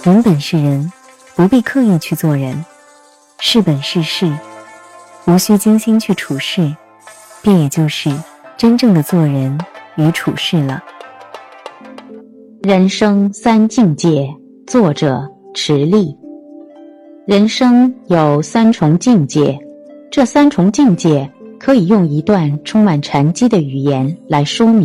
人本是人，不必刻意去做人；事本是事，无需精心去处事，便也就是真正的做人与处事了。 人生三境界，作者池莉。人生有三重境界，这三重境界可以用一段充满禅机的语言来说明。